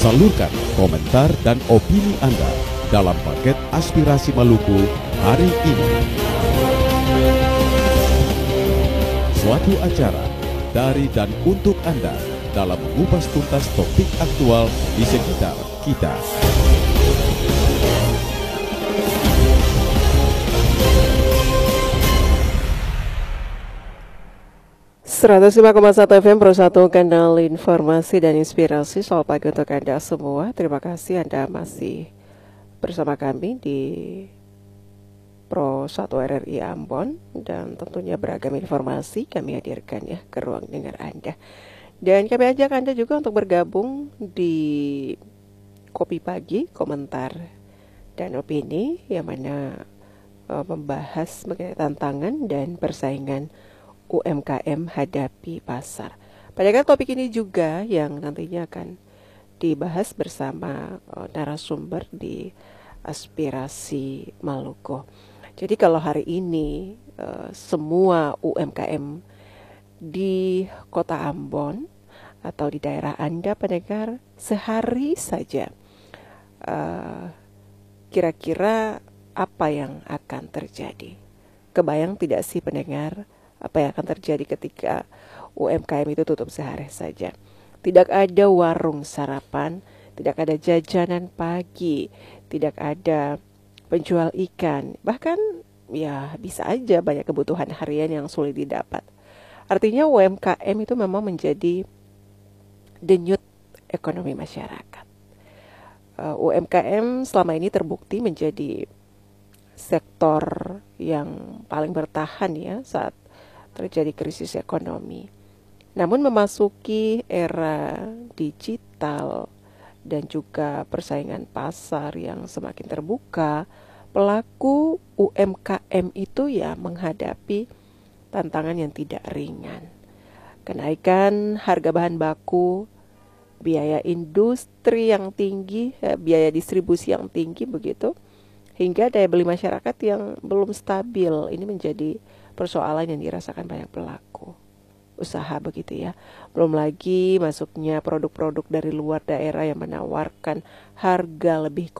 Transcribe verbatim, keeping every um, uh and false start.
Salurkan komentar dan opini Anda dalam paket Aspirasi Maluku hari ini. Suatu acara dari dan untuk Anda dalam mengupas tuntas topik aktual di sekitar kita. seratus lima koma satu F M Pro satu, kanal informasi dan inspirasi. Selamat pagi untuk Anda semua. Terima kasih Anda masih bersama kami di Pro satu R R I Ambon, dan tentunya beragam informasi kami hadirkan ya ke ruang dengar Anda. Dan kami ajak Anda juga untuk bergabung di Kopi Pagi, komentar dan opini yang mana uh, membahas mengenai tantangan dan persaingan U M K M hadapi pasar. Padahal topik ini juga yang nantinya akan dibahas bersama uh, narasumber di Aspirasi Maluku. Jadi kalau hari ini uh, semua U M K M di Kota Ambon atau di daerah Anda pendengar, sehari saja uh, kira-kira apa yang akan terjadi? Kebayang tidak sih pendengar apa yang akan terjadi ketika U M K M itu tutup sehari saja? Tidak ada warung sarapan, tidak ada jajanan pagi, tidak ada penjual ikan, bahkan ya bisa aja banyak kebutuhan harian yang sulit didapat. Artinya U M K M itu memang menjadi denyut ekonomi masyarakat. uh, U M K M selama ini terbukti menjadi sektor yang paling bertahan ya saat terjadi krisis ekonomi. Namun memasuki era digital dan juga persaingan pasar yang semakin terbuka, pelaku U M K M itu ya menghadapi tantangan yang tidak ringan. Kenaikan harga bahan baku, biaya industri yang tinggi, biaya distribusi yang tinggi begitu, hingga daya beli masyarakat yang belum stabil. Ini menjadi persoalan yang dirasakan banyak pelaku usaha begitu ya. Belum lagi masuknya produk-produk dari luar daerah yang menawarkan harga lebih